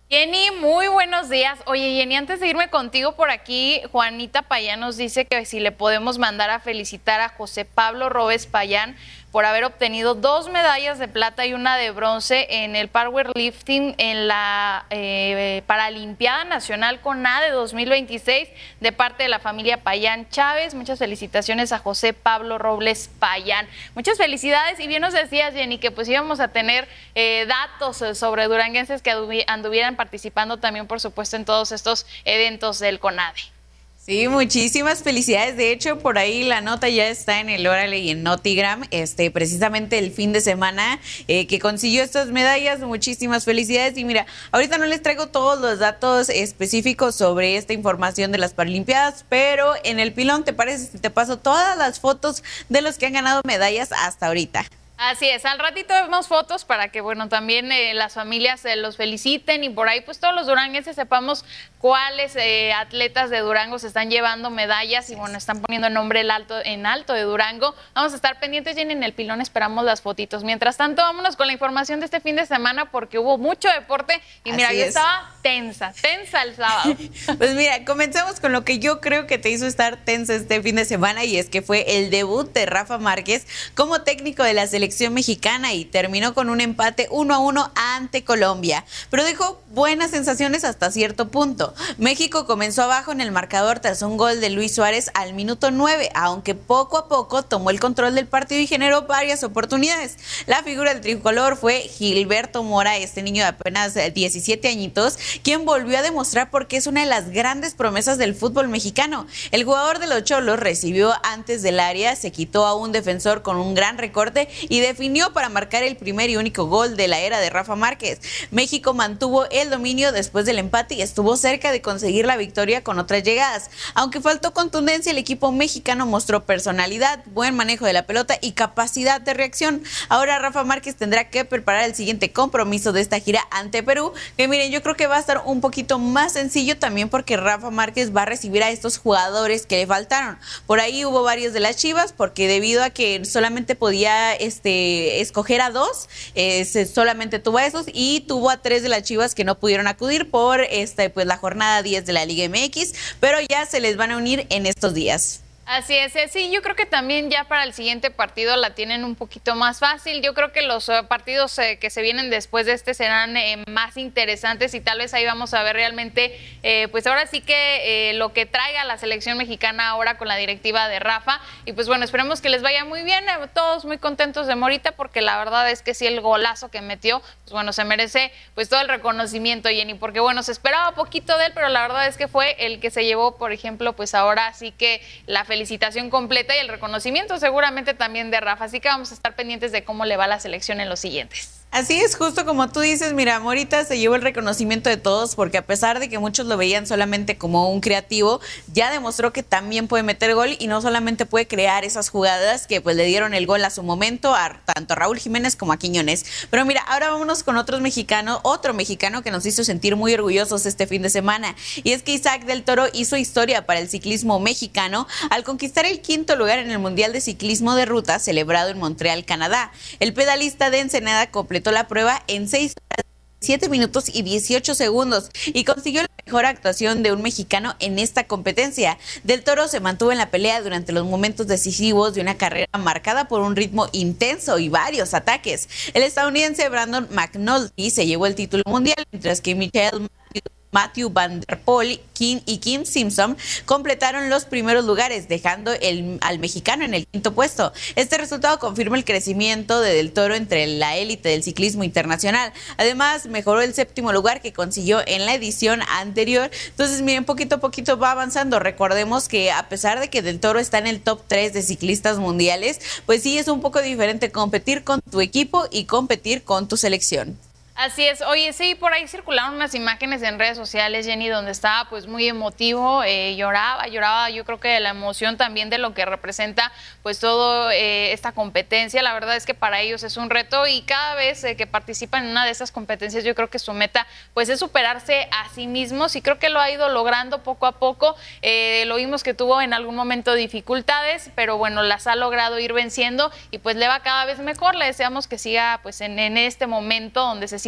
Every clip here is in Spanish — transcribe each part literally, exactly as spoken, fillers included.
Jenny, muy buenos días. Oye, Jenny, antes de irme contigo por aquí, Juanita Payán nos dice que si le podemos mandar a felicitar a José Pablo Robes Payán por haber obtenido dos medallas de plata y una de bronce en el powerlifting en la eh, Paralimpiada Nacional CONADE dos mil veintiséis de parte de la familia Payán Chávez. Muchas felicitaciones a José Pablo Robles Payán. Muchas felicidades, y bien nos decías, Jenny, que pues íbamos a tener eh, datos sobre duranguenses que anduvieran participando también, por supuesto, en todos estos eventos del CONADE. Sí, muchísimas felicidades. De hecho, por ahí la nota ya está en el Órale y en Notigram, este, precisamente el fin de semana eh, que consiguió estas medallas. Muchísimas felicidades. Y mira, ahorita no les traigo todos los datos específicos sobre esta información de las Paralimpiadas, pero en el pilón, ¿te parece si te paso todas las fotos de los que han ganado medallas hasta ahorita? Así es, al ratito vemos fotos para que, bueno, también eh, las familias eh, los feliciten, y por ahí pues todos los duranguenses sepamos cuáles eh, atletas de Durango se están llevando medallas y, bueno, están poniendo el nombre en alto, en alto de Durango. Vamos a estar pendientes, Jenny, en el pilón esperamos las fotitos. Mientras tanto, vámonos con la información de este fin de semana, porque hubo mucho deporte y mira, yo estaba tensa, tensa el sábado. Pues mira, comenzamos con lo que yo creo que te hizo estar tensa este fin de semana, y es que fue el debut de Rafa Márquez como técnico de la selección mexicana, y terminó con un empate uno a uno ante Colombia, pero dejó buenas sensaciones hasta cierto punto. México comenzó abajo en el marcador tras un gol de Luis Suárez al minuto nueve, aunque poco a poco tomó el control del partido y generó varias oportunidades. La figura del tricolor fue Gilberto Mora, este niño de apenas diecisiete añitos, quien volvió a demostrar por qué es una de las grandes promesas del fútbol mexicano. El jugador de los Cholos recibió antes del área, se quitó a un defensor con un gran recorte y definió para marcar el primer y único gol de la era de Rafa Márquez. México mantuvo el dominio después del empate y estuvo cerca de conseguir la victoria con otras llegadas. Aunque faltó contundencia, el equipo mexicano mostró personalidad, buen manejo de la pelota y capacidad de reacción. Ahora Rafa Márquez tendrá que preparar el siguiente compromiso de esta gira ante Perú, que miren, yo creo que va a estar un poquito más sencillo también, porque Rafa Márquez va a recibir a estos jugadores que le faltaron. Por ahí hubo varios de las Chivas, porque debido a que solamente podía este escoger a dos, eh, solamente tuvo a esos, y tuvo a tres de las Chivas que no pudieron acudir por este, pues, la jornada diez de la Liga M X, pero ya se les van a unir en estos días. Así es, sí, yo creo que también ya para el siguiente partido la tienen un poquito más fácil. Yo creo que los uh, partidos eh, que se vienen después de este serán eh, más interesantes, y tal vez ahí vamos a ver realmente, eh, pues ahora sí que eh, lo que traiga la selección mexicana ahora con la directiva de Rafa. Y pues bueno, esperemos que les vaya muy bien, eh, todos muy contentos de Morita, porque la verdad es que sí, el golazo que metió, pues bueno, se merece pues todo el reconocimiento, Jenny, porque bueno, se esperaba poquito de él, pero la verdad es que fue el que se llevó, por ejemplo, pues ahora sí que la felicitación felicitación completa y el reconocimiento seguramente también de Rafa, así que vamos a estar pendientes de cómo le va la selección en los siguientes. Así es, justo como tú dices, mira, Morita se llevó el reconocimiento de todos, porque a pesar de que muchos lo veían solamente como un creativo, ya demostró que también puede meter gol, y no solamente puede crear esas jugadas que pues le dieron el gol a su momento a tanto a Raúl Jiménez como a Quiñones. Pero mira, ahora vámonos con otros mexicanos, otro mexicano que nos hizo sentir muy orgullosos este fin de semana, y es que Isaac del Toro hizo historia para el ciclismo mexicano al conquistar el quinto lugar en el Mundial de Ciclismo de Ruta celebrado en Montreal, Canadá. El pedalista de Ensenada completó la prueba en seis horas, siete minutos y dieciocho segundos, y consiguió la mejor actuación de un mexicano en esta competencia. Del Toro se mantuvo en la pelea durante los momentos decisivos de una carrera marcada por un ritmo intenso y varios ataques. El estadounidense Brandon McNulty se llevó el título mundial, mientras que Michael Matthew Van Der Poel Kim y Kim Simpson completaron los primeros lugares, dejando el, al mexicano en el quinto puesto. Este resultado confirma el crecimiento de Del Toro entre la élite del ciclismo internacional. Además, mejoró el séptimo lugar que consiguió en la edición anterior. Entonces, miren, poquito a poquito va avanzando. Recordemos que a pesar de que Del Toro está en el top tres de ciclistas mundiales, pues sí es un poco diferente competir con tu equipo y competir con tu selección. Así es. Oye, sí, por ahí circularon unas imágenes en redes sociales, Jenny, donde estaba pues muy emotivo, eh, lloraba, lloraba, yo creo que de la emoción también de lo que representa pues todo eh, esta competencia. La verdad es que para ellos es un reto, y cada vez eh, que participan en una de esas competencias, yo creo que su meta pues es superarse a sí mismos, y creo que lo ha ido logrando poco a poco. Eh, lo vimos que tuvo en algún momento dificultades, pero bueno, las ha logrado ir venciendo, y pues le va cada vez mejor. Le deseamos que siga pues en, en este momento donde se siente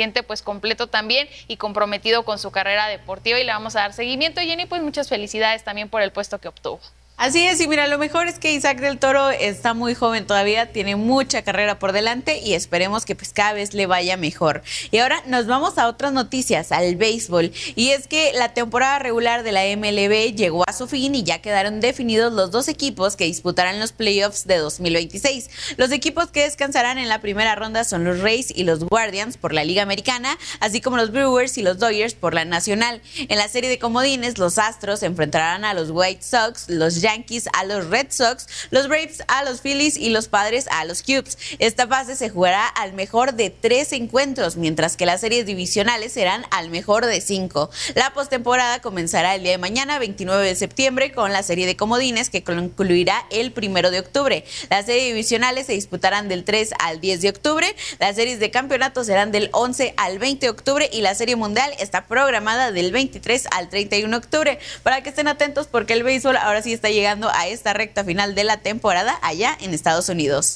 siente pues completo también y comprometido con su carrera deportiva y le vamos a dar seguimiento. Jenny, pues muchas felicidades también por el puesto que obtuvo. Así es, y mira, lo mejor es que Isaac del Toro está muy joven todavía, tiene mucha carrera por delante y esperemos que pues cada vez le vaya mejor. Y ahora nos vamos a otras noticias, al béisbol, y es que la temporada regular de la M L B llegó a su fin y ya quedaron definidos los dos equipos que disputarán los playoffs de dos mil veintiséis. Los equipos que descansarán en la primera ronda son los Rays y los Guardians por la Liga Americana, así como los Brewers y los Dodgers por la Nacional. En la serie de comodines, los Astros enfrentarán a los White Sox, los Yankees a los Red Sox, los Braves a los Phillies y los Padres a los Cubs. Esta fase se jugará al mejor de tres encuentros, mientras que las series divisionales serán al mejor de cinco. La postemporada comenzará el día de mañana, veintinueve de septiembre, con la serie de comodines que concluirá el primero de octubre. Las series divisionales se disputarán del tres al diez de octubre, las series de campeonato serán del once al veinte de octubre y la serie mundial está programada del veintitrés al treinta y uno de octubre. Para que estén atentos porque el béisbol ahora sí está llegando a esta recta final de la temporada allá en Estados Unidos.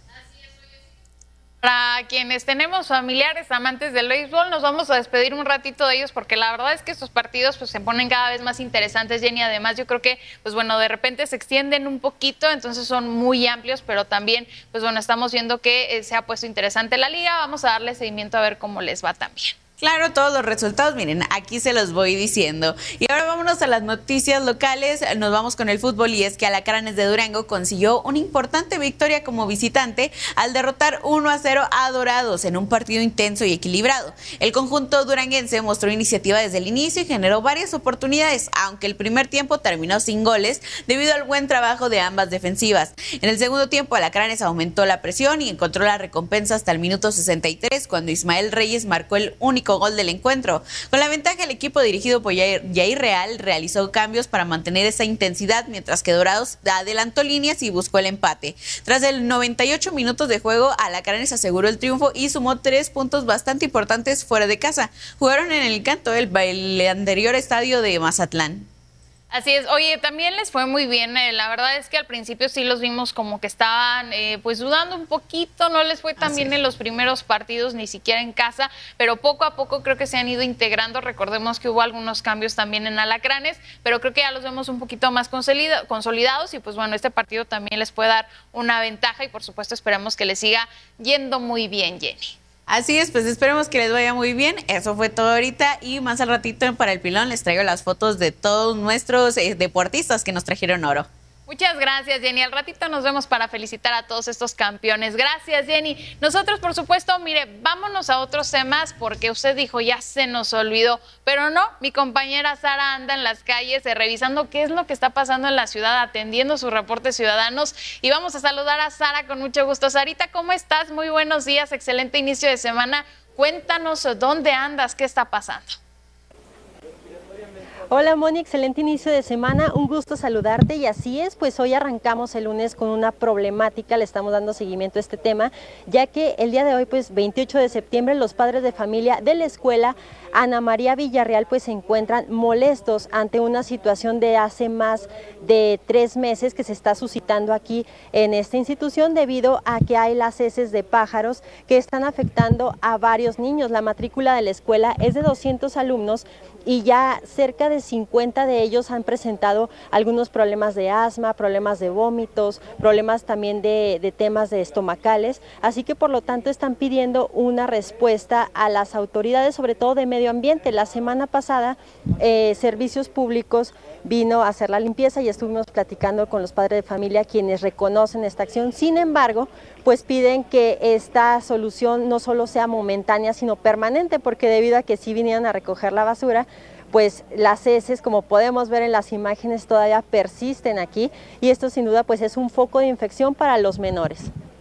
Para quienes tenemos familiares amantes del béisbol, nos vamos a despedir un ratito de ellos porque la verdad es que estos partidos pues se ponen cada vez más interesantes, Jenny. Además yo creo que pues bueno, de repente se extienden un poquito, entonces son muy amplios, pero también pues bueno, estamos viendo que eh, se ha puesto interesante la liga. Vamos a darle seguimiento a ver cómo les va también. Claro, todos los resultados, miren, aquí se los voy diciendo. Y ahora vámonos a las noticias locales, nos vamos con el fútbol y es que Alacranes de Durango consiguió una importante victoria como visitante al derrotar uno a cero a Dorados en un partido intenso y equilibrado. El conjunto duranguense mostró iniciativa desde el inicio y generó varias oportunidades, aunque el primer tiempo terminó sin goles debido al buen trabajo de ambas defensivas. En el segundo tiempo Alacranes aumentó la presión y encontró la recompensa hasta el minuto sesenta y tres cuando Ismael Reyes marcó el único gol del encuentro. Con la ventaja, el equipo dirigido por Jair, Jair Real realizó cambios para mantener esa intensidad, mientras que Dorados adelantó líneas y buscó el empate. Tras el noventa y ocho minutos de juego, Alacranes aseguró el triunfo y sumó tres puntos bastante importantes fuera de casa. Jugaron en el Canto, el, el anterior estadio de Mazatlán. Así es. Oye, también les fue muy bien. Eh, la verdad es que al principio sí los vimos como que estaban eh, pues dudando un poquito. No les fue tan bien en los primeros partidos, ni siquiera en casa, pero poco a poco creo que se han ido integrando. Recordemos que hubo algunos cambios también en Alacranes, pero creo que ya los vemos un poquito más consolida consolidados y pues bueno, este partido también les puede dar una ventaja y por supuesto esperemos que les siga yendo muy bien, Jenny. Así es, pues esperemos que les vaya muy bien. Eso fue todo ahorita y más al ratito para el pilón les traigo las fotos de todos nuestros eh, deportistas que nos trajeron oro. Muchas gracias, Jenny. Al ratito nos vemos para felicitar a todos estos campeones. Gracias, Jenny. Nosotros, por supuesto, mire, vámonos a otros temas porque usted dijo, ya se nos olvidó. Pero no, mi compañera Sara anda en las calles eh, revisando qué es lo que está pasando en la ciudad, atendiendo sus reportes ciudadanos. Y vamos a saludar a Sara con mucho gusto. Sarita, ¿cómo estás? Muy buenos días, excelente inicio de semana. Cuéntanos dónde andas, qué está pasando. Hola Moni, excelente inicio de semana, un gusto saludarte y así es, pues hoy arrancamos el lunes con una problemática, le estamos dando seguimiento a este tema, ya que el día de hoy, pues veintiocho de septiembre, los padres de familia de la escuela Ana María Villarreal pues se encuentran molestos ante una situación de hace más de tres meses que se está suscitando aquí en esta institución debido a que hay las heces de pájaros que están afectando a varios niños. La matrícula de la escuela es de doscientos alumnos y ya cerca de cincuenta de ellos han presentado algunos problemas de asma, problemas de vómitos, problemas también de, de temas de estomacales, así que por lo tanto están pidiendo una respuesta a las autoridades, sobre todo de medio ambiente. La semana pasada eh, Servicios Públicos vino a hacer la limpieza y estuvimos platicando con los padres de familia quienes reconocen esta acción. Sin embargo, pues piden que esta solución no solo sea momentánea sino permanente, porque debido a que sí vinieron a recoger la basura, pues las heces, como podemos ver en las imágenes, todavía persisten aquí y esto sin duda pues es un foco de infección para los menores.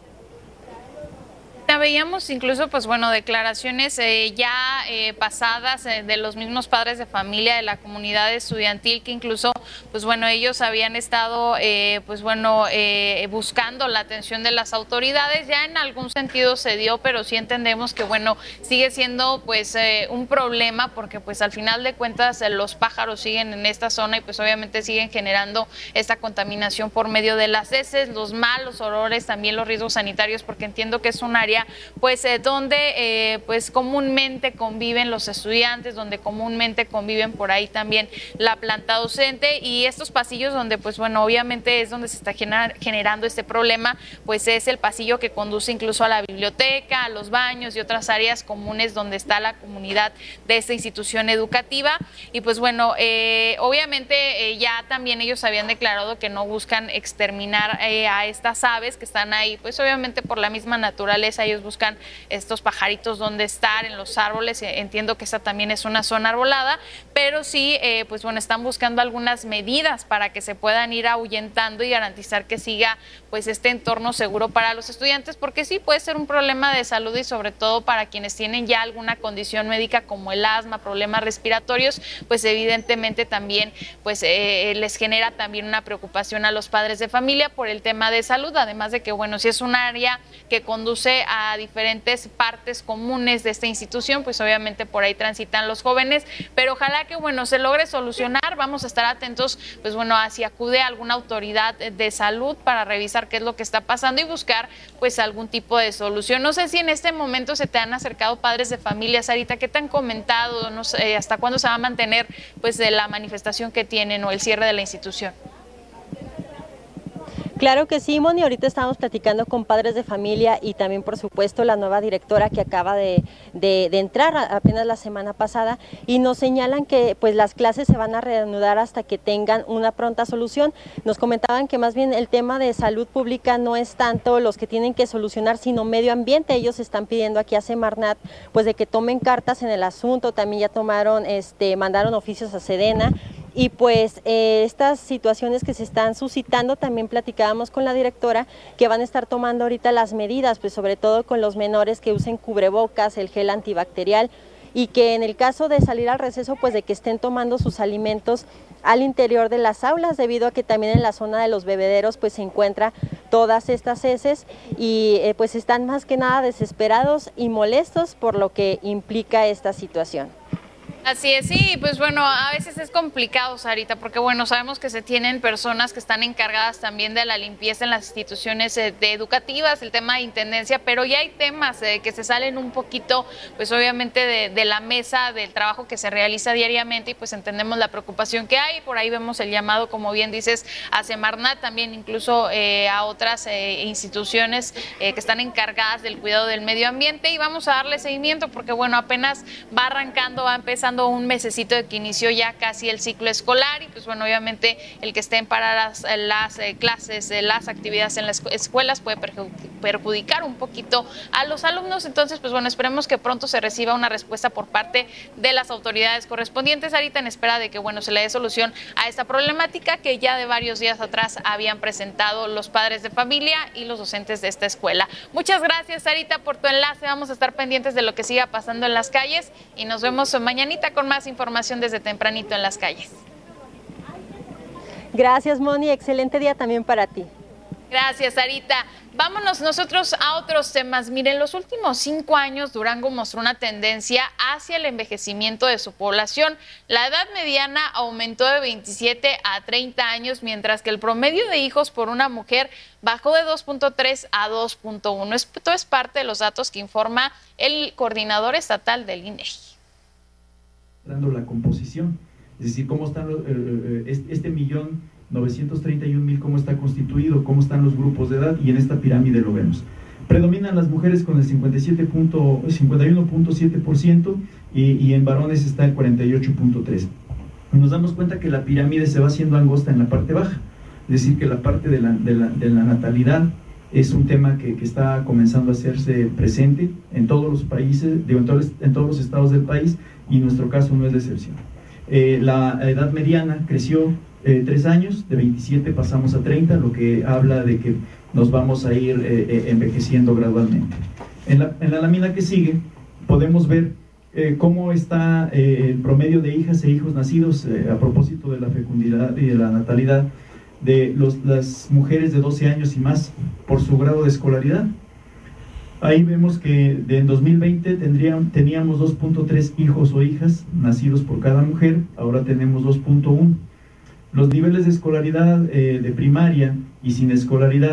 Veíamos incluso, pues bueno, declaraciones eh, ya eh, pasadas eh, de los mismos padres de familia de la comunidad estudiantil que incluso, pues bueno, ellos habían estado, eh, pues bueno, eh, buscando la atención de las autoridades. Ya en algún sentido se dio, pero sí entendemos que, bueno, sigue siendo pues eh, un problema porque pues al final de cuentas eh, los pájaros siguen en esta zona y pues obviamente siguen generando esta contaminación por medio de las heces, los malos olores, también los riesgos sanitarios, porque entiendo que es un área área pues eh, donde eh, pues comúnmente conviven los estudiantes, donde comúnmente conviven por ahí también la planta docente, y estos pasillos donde pues bueno, obviamente es donde se está gener generando este problema, pues es el pasillo que conduce incluso a la biblioteca, a los baños y otras áreas comunes donde está la comunidad de esta institución educativa. Y pues bueno, eh, obviamente eh, ya también ellos habían declarado que no buscan exterminar eh, a estas aves que están ahí, pues obviamente por la misma naturaleza ellos buscan estos pajaritos donde estar, en los árboles. Entiendo que esta también es una zona arbolada, pero sí, eh, pues bueno, están buscando algunas medidas para que se puedan ir ahuyentando y garantizar que siga pues este entorno seguro para los estudiantes, porque sí puede ser un problema de salud y sobre todo para quienes tienen ya alguna condición médica como el asma, problemas respiratorios, pues evidentemente también pues eh, les genera también una preocupación a los padres de familia por el tema de salud, además de que bueno, si es un área que conduce a diferentes partes comunes de esta institución, pues obviamente por ahí transitan los jóvenes, pero ojalá que bueno, se logre solucionar. Vamos a estar atentos pues bueno, a si acude a alguna autoridad de salud para revisar qué es lo que está pasando y buscar pues algún tipo de solución. No sé si en este momento se te han acercado padres de familia, Sarita, ¿qué te han comentado? No sé, ¿hasta cuándo se va a mantener pues de la manifestación que tienen o el cierre de la institución? Claro que sí, Moni, ahorita estamos platicando con padres de familia y también por supuesto la nueva directora que acaba de, de, de entrar apenas la semana pasada, y nos señalan que pues las clases se van a reanudar hasta que tengan una pronta solución. Nos comentaban que más bien el tema de salud pública no es tanto los que tienen que solucionar, sino medio ambiente. Ellos están pidiendo aquí a Semarnat pues de que tomen cartas en el asunto, también ya tomaron, este, mandaron oficios a Sedena. Y pues eh, estas situaciones que se están suscitando, también platicábamos con la directora que van a estar tomando ahorita las medidas, pues sobre todo con los menores que usen cubrebocas, el gel antibacterial, y que en el caso de salir al receso, pues de que estén tomando sus alimentos al interior de las aulas, debido a que también en la zona de los bebederos pues se encuentra todas estas heces, y eh, pues están más que nada desesperados y molestos por lo que implica esta situación. Así es, sí, pues bueno, a veces es complicado, Sarita, porque bueno, sabemos que se tienen personas que están encargadas también de la limpieza en las instituciones eh, de educativas, el tema de intendencia, pero ya hay temas eh, que se salen un poquito, pues obviamente de, de la mesa del trabajo que se realiza diariamente, y pues entendemos la preocupación que hay. Por ahí vemos el llamado, como bien dices, a Semarnat, también incluso eh, a otras eh, instituciones eh, que están encargadas del cuidado del medio ambiente, y vamos a darle seguimiento porque bueno, apenas va arrancando, va empezando un mesecito de que inició ya casi el ciclo escolar, y pues bueno, obviamente el que estén paradas las, las eh, clases, eh, las actividades en las escuelas puede perjudicar un poquito a los alumnos. Entonces pues bueno, esperemos que pronto se reciba una respuesta por parte de las autoridades correspondientes, ahorita en espera de que bueno, se le dé solución a esta problemática que ya de varios días atrás habían presentado los padres de familia y los docentes de esta escuela. Muchas gracias, Sarita, por tu enlace. Vamos a estar pendientes de lo que siga pasando en las calles y nos vemos mañanita con más información desde tempranito en las calles. Gracias, Moni, excelente día también para ti. Gracias, Sarita. Vámonos nosotros a otros temas. Miren, en los últimos cinco años Durango mostró una tendencia hacia el envejecimiento de su población. La edad mediana aumentó de veintisiete a treinta años, mientras que el promedio de hijos por una mujer bajó de dos punto tres a dos punto uno. Esto es parte de los datos que informa el coordinador estatal del I N E G I. La composición, es decir, cómo están los, eh, este millón novecientos treinta y un mil, cómo está constituido, cómo están los grupos de edad, y en esta pirámide lo vemos. Predominan las mujeres con el cincuenta y uno punto siete por ciento y, y en varones está el cuarenta y ocho punto tres por ciento. Nos damos cuenta que la pirámide se va haciendo angosta en la parte baja, es decir, que la parte de la, de la, de la natalidad es un tema que, que está comenzando a hacerse presente en todos los países, digo, en, todos, en todos los estados del país, y nuestro caso no es de excepción. Eh, la edad mediana creció eh, tres años, de veintisiete pasamos a treinta, lo que habla de que nos vamos a ir eh, envejeciendo gradualmente. En la, en la lámina que sigue podemos ver eh, cómo está eh, el promedio de hijas e hijos nacidos eh, a propósito de la fecundidad y de la natalidad de los, las mujeres de doce años y más por su grado de escolaridad. Ahí vemos que de en dos mil veinte tendrían, teníamos dos punto tres hijos o hijas nacidos por cada mujer, ahora tenemos dos punto uno. Los niveles de escolaridad eh, de primaria y sin escolaridad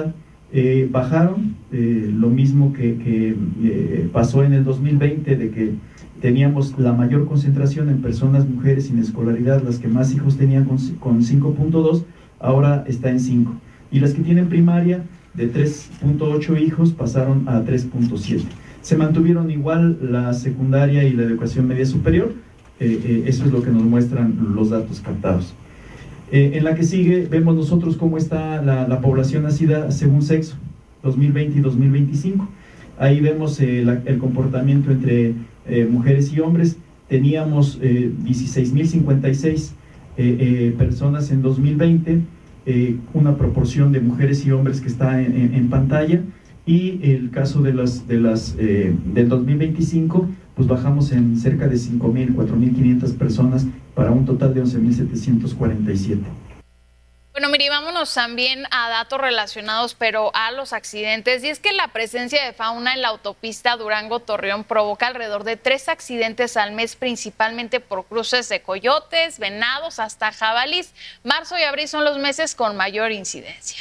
eh, bajaron, eh, lo mismo que, que eh, pasó en el dos mil veinte, de que teníamos la mayor concentración en personas, mujeres sin escolaridad, las que más hijos tenían con, con cinco punto dos, ahora está en cinco. Y las que tienen primaria, de tres punto ocho hijos, pasaron a tres punto siete. Se mantuvieron igual la secundaria y la educación media superior, eh, eh, eso es lo que nos muestran los datos captados. Eh, en la que sigue, vemos nosotros cómo está la, la población nacida según sexo, dos mil veinte y dos mil veinticinco. Ahí vemos eh, la, el comportamiento entre eh, mujeres y hombres. Teníamos eh, dieciséis mil cincuenta y seis eh, eh, personas en dos mil veinte, eh, una proporción de mujeres y hombres que está en, en, en pantalla, y el caso de las, de las, eh, del dos mil veinticinco, pues bajamos en cerca de cinco mil, cuatro mil quinientas personas para un total de once mil setecientos cuarenta y siete. Bueno, mire, vámonos también a datos relacionados, pero a los accidentes. Y es que la presencia de fauna en la autopista Durango-Torreón provoca alrededor de tres accidentes al mes, principalmente por cruces de coyotes, venados, hasta jabalís. Marzo y abril son los meses con mayor incidencia.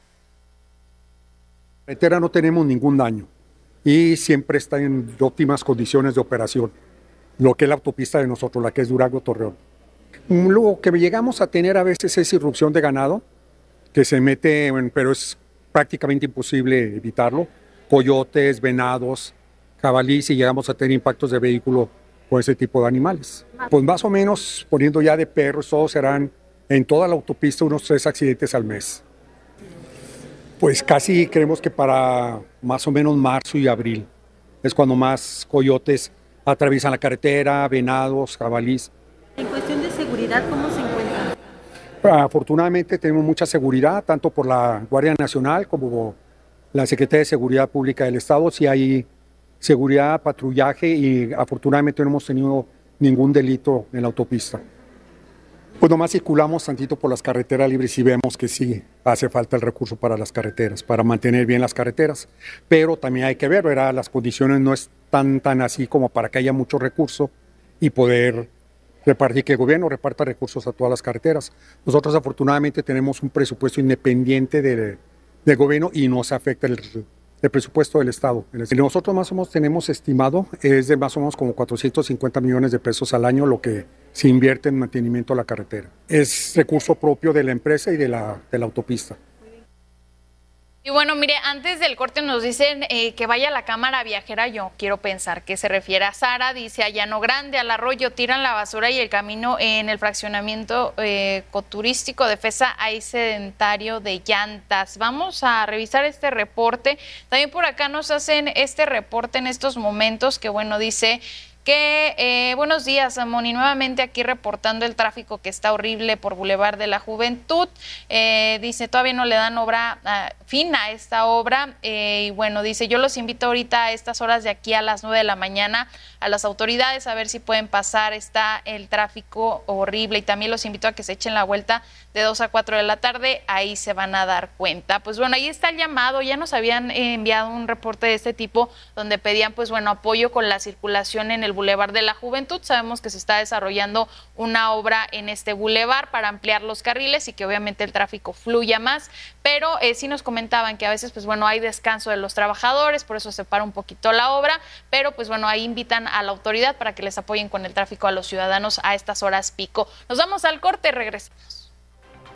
La carretera no tenemos ningún daño y siempre está en óptimas condiciones de operación, lo que es la autopista de nosotros, la que es Durango-Torreón. Lo que llegamos a tener a veces es irrupción de ganado, que se mete, pero es prácticamente imposible evitarlo, coyotes, venados, jabalíes, y llegamos a tener impactos de vehículo con ese tipo de animales. Pues más o menos, poniendo ya de perros, todos serán en toda la autopista unos tres accidentes al mes. Pues casi creemos que para más o menos marzo y abril es cuando más coyotes atraviesan la carretera, venados, jabalíes. En cuestión de seguridad, ¿cómo se encuentra? Afortunadamente tenemos mucha seguridad, tanto por la Guardia Nacional como la Secretaría de Seguridad Pública del Estado. Sí hay seguridad, patrullaje, y afortunadamente no hemos tenido ningún delito en la autopista. Pues nomás circulamos tantito por las carreteras libres y vemos que sí hace falta el recurso para las carreteras, para mantener bien las carreteras. Pero también hay que ver, ¿verdad? Las condiciones no están tan así como para que haya mucho recurso y poder repartir, que el gobierno reparta recursos a todas las carreteras. Nosotros afortunadamente tenemos un presupuesto independiente de, del gobierno y no se afecta el, el presupuesto del Estado. Nosotros más o menos tenemos estimado, es de más o menos como cuatrocientos cincuenta millones de pesos al año lo que se invierte en mantenimiento de la carretera. Es recurso propio de la empresa y de la, de la autopista. Y bueno, mire, antes del corte nos dicen eh, que vaya a la cámara viajera. Yo quiero pensar que se refiere a Sara. Dice, a Llano Grande, al arroyo, tiran la basura y el camino en el fraccionamiento eh, ecoturístico de Fesa hay sedentario de llantas. Vamos a revisar este reporte. También por acá nos hacen este reporte en estos momentos que, bueno, dice que eh, buenos días, Moni, nuevamente aquí reportando el tráfico que está horrible por Boulevard de la Juventud. Eh, dice, todavía no le dan obra uh, fin a esta obra. Eh, y bueno, dice, yo los invito ahorita a estas horas de aquí a las nueve de la mañana a las autoridades a ver si pueden pasar. Está el tráfico horrible, y también los invito a que se echen la vuelta de dos a cuatro de la tarde, ahí se van a dar cuenta. Pues bueno, ahí está el llamado. Ya nos habían eh, enviado un reporte de este tipo donde pedían, pues bueno, apoyo con la circulación en el Boulevard de la Juventud. Sabemos que se está desarrollando una obra en este bulevar para ampliar los carriles y que obviamente el tráfico fluya más, pero eh, sí nos comentaban que a veces, pues bueno, hay descanso de los trabajadores, por eso se para un poquito la obra, pero pues bueno, ahí invitan a la autoridad para que les apoyen con el tráfico a los ciudadanos a estas horas pico. Nos vamos al corte, regresamos.